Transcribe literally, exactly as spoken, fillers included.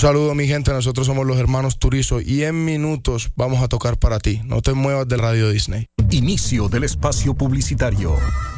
saludo, mi gente. Nosotros somos los hermanos Turizo y en minutos vamos a tocar para ti. No te muevas del Radio Disney. Inicio del espacio publicitario.